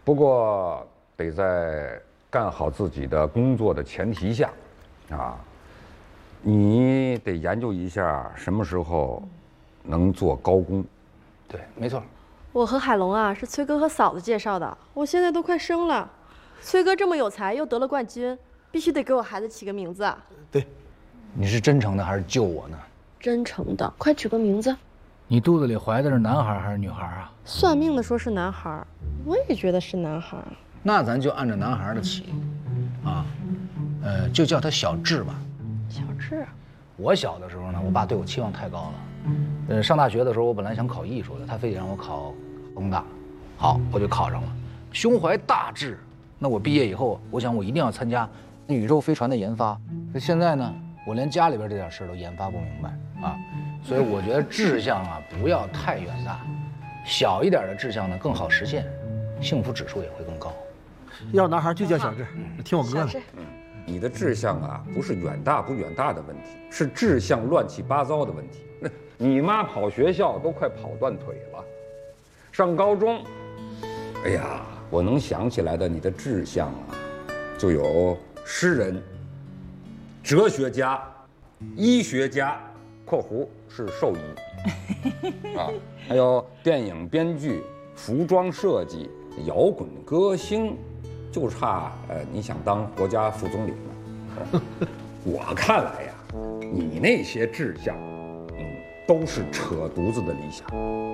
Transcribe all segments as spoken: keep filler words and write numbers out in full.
不过得在干好自己的工作的前提下，啊，你得研究一下什么时候能做高工。 对，没错。 我和海龙啊是崔哥和嫂子介绍的，我现在都快生了。崔哥这么有才，又得了冠军，必须得给我孩子起个名字。 对，你是真诚的还是救我呢？ 真诚的，快取个名字。 你肚子里怀的是男孩还是女孩啊？ 算命的说是男孩，我也觉得是男孩。 那咱就按照男孩的起，啊，呃，就叫他小智吧。 小智。 我小的时候呢，我爸对我期望太高了。呃，上大学的时候，我本来想考艺术的，他非得让我考工大，好，我就考上了。胸怀大志，那我毕业以后，我想我一定要参加宇宙飞船的研发。现在呢，我连家里边这点事都研发不明白啊，所以我觉得志向啊不要太远大，小一点的志向呢更好实现，幸福指数也会更高。 要男孩就叫小智，听我哥的。 嗯，你的志向啊不是远大不远大的问题，是志向乱七八糟的问题。你妈跑学校都快跑断腿了，上高中，哎呀，我能想起来的你的志向啊，就有诗人、哲学家、医学家（括弧是兽医）啊，还有电影编剧、服装设计、摇滚歌星，就差呃你想当国家副总理呢。我看来呀，你那些志向。都是扯犊子的理想。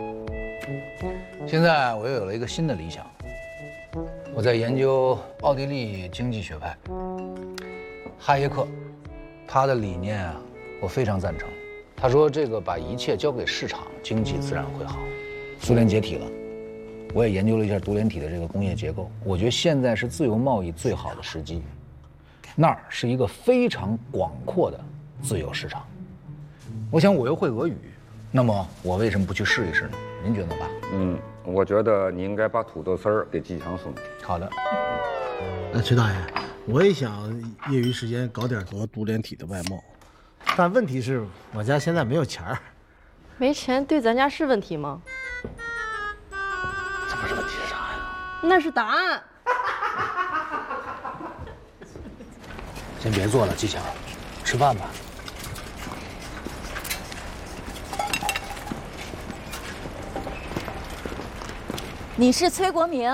现在我又有了一个新的理想，我在研究奥地利经济学派，哈耶克，他的理念啊，我非常赞成。他说这个把一切交给市场，经济自然会好。苏联解体了，我也研究了一下独联体的这个工业结构，我觉得现在是自由贸易最好的时机，那儿是一个非常广阔的自由市场。我想我又会俄语，那么我为什么不去试一试呢？您觉得吧？ 嗯，我觉得你应该把土豆丝儿给季强送。 好的。 呃，崔大爷，我也想业余时间搞点做独联体的外贸，但问题是我家现在没有钱儿。 没钱对咱家是问题吗？ 这不是问题是啥呀？ 那是答案。 先别做了，季强，吃饭吧。 你是崔国明。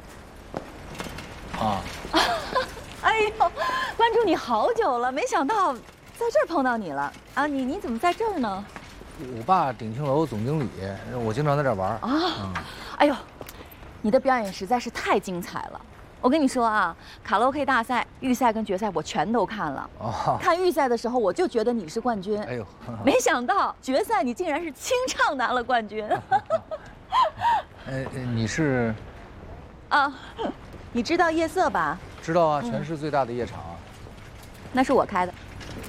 啊。 哎呦，关注你好久了，没想到在这儿碰到你了啊！你你怎么在这儿呢？ 我爸鼎庆楼总经理，我经常在这儿玩。 啊。嗯、哎呦，你的表演实在是太精彩了。我跟你说啊，卡拉 OK 大赛预赛跟决赛我全都看了。哦。看预赛的时候我就觉得你是冠军。哎呦。没想到决赛你竟然是清唱拿了冠军。 呃，你是？ 啊，你知道夜色吧？ 知道啊，全市最大的夜场。 那是我开的。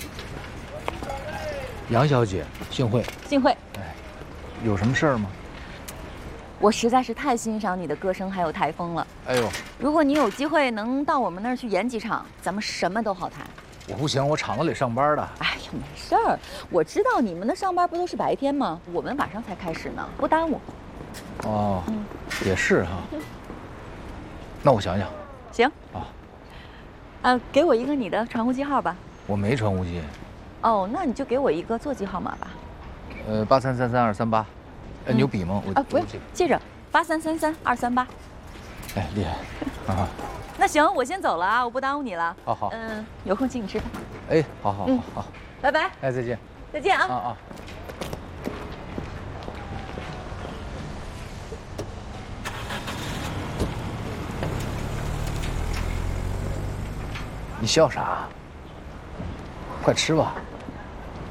杨小姐，幸会。 幸会。 哎，有什么事儿吗？ 我实在是太欣赏你的歌声还有台风了。 哎呦， 如果你有机会能到我们那儿去演几场，咱们什么都好谈。 我不行，我厂子里上班的。 哎呀，没事儿，我知道你们的上班不都是白天吗？我们晚上才开始呢，不耽误。 哦，嗯、也是哈。那我想想。 行。啊。啊，给我一个你的传呼机号吧。 我没传呼机。 哦，那你就给我一个座机号码吧。 呃，八三三三二三八。哎，你有笔吗？我啊，不用，记着，八三三三二三八。 哎，厉害。啊。 那行，我先走了啊，我不耽误你了。 好好。 嗯，有空请你吃饭。 哎，好好好好。 拜拜。 哎，再见。 再见啊。 啊啊。你笑啥？快吃吧。